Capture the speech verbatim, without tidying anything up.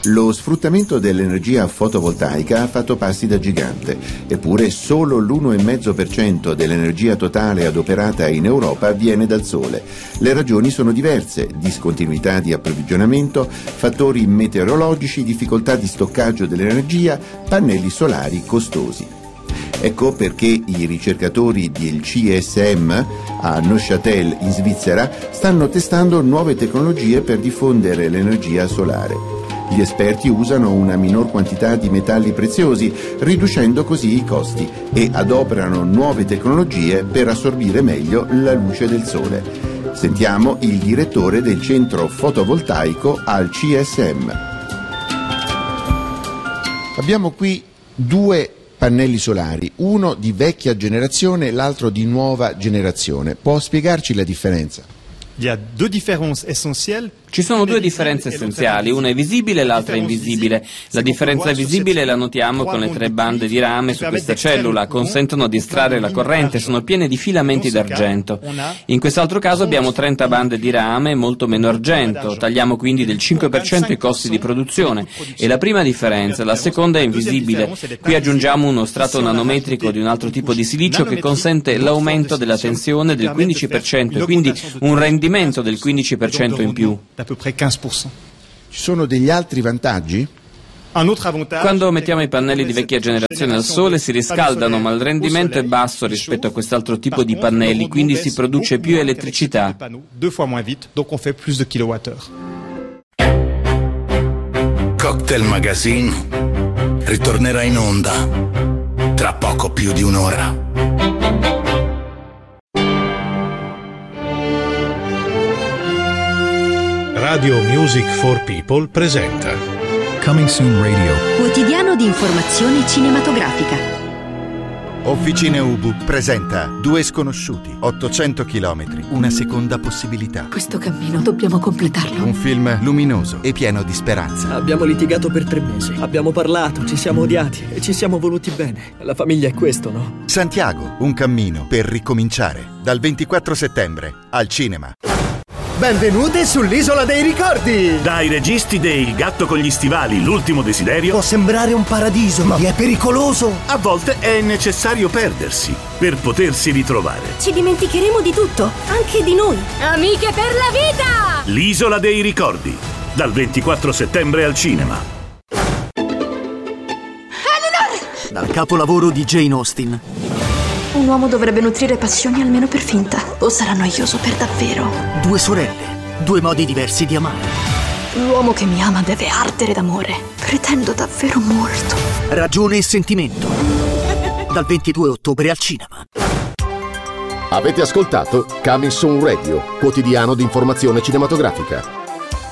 Lo sfruttamento dell'energia fotovoltaica ha fatto passi da gigante, eppure solo l'uno virgola cinque per cento dell'energia totale adoperata in Europa viene dal sole. Le ragioni sono diverse: discontinuità di approvvigionamento, fattori meteorologici, difficoltà di stoccaggio dell'energia, pannelli solari costosi. Ecco perché i ricercatori del C S M a Neuchâtel in Svizzera stanno testando nuove tecnologie per diffondere l'energia solare. Gli esperti usano una minor quantità di metalli preziosi, riducendo così i costi, e adoperano nuove tecnologie per assorbire meglio la luce del sole. Sentiamo il direttore del centro fotovoltaico al C S M. Abbiamo qui due pannelli solari, uno di vecchia generazione e l'altro di nuova generazione. Può spiegarci la differenza? Il y a deux différences essentielles. Ci sono due differenze essenziali, una è visibile e l'altra è invisibile. La differenza visibile la notiamo con le tre bande di rame su questa cellula, consentono di estrarre la corrente, sono piene di filamenti d'argento. In quest'altro caso abbiamo trenta bande di rame, molto meno argento, tagliamo quindi del cinque per cento i costi di produzione. E la prima differenza, la seconda è invisibile. Qui aggiungiamo uno strato nanometrico di un altro tipo di silicio che consente l'aumento della tensione del quindici per cento e quindi un rendimento del quindici per cento in più. Ci sono degli altri vantaggi? Quando mettiamo i pannelli di vecchia generazione al sole si riscaldano, ma il rendimento è basso rispetto a quest'altro tipo di pannelli, quindi si produce più elettricità. Cocktail Magazine ritornerà in onda tra poco più di un'ora. Radio Music for People presenta Coming Soon Radio, quotidiano di informazione cinematografica. Officine Ubu presenta Due sconosciuti, ottocento chilometri, una seconda possibilità. Questo cammino dobbiamo completarlo. Un film luminoso e pieno di speranza. Abbiamo litigato per tre mesi, abbiamo parlato, ci siamo odiati e ci siamo voluti bene. La famiglia è questo, no? Santiago, un cammino per ricominciare. Dal ventiquattro settembre al cinema. Benvenuti sull'Isola dei Ricordi! Dai registi dei Il gatto con gli stivali, l'ultimo desiderio. Può sembrare un paradiso, ma è pericoloso. A volte è necessario perdersi per potersi ritrovare. Ci dimenticheremo di tutto, anche di noi. Amiche per la vita! L'Isola dei Ricordi, dal ventiquattro settembre al cinema. Eleanor! Dal capolavoro di Jane Austen. Un uomo dovrebbe nutrire passioni almeno per finta, o sarà noioso per davvero. Due sorelle, due modi diversi di amare. L'uomo che mi ama deve ardere d'amore. Pretendo davvero molto. Ragione e sentimento. Dal ventidue ottobre al cinema. Avete ascoltato Coming Soon Radio, quotidiano di informazione cinematografica.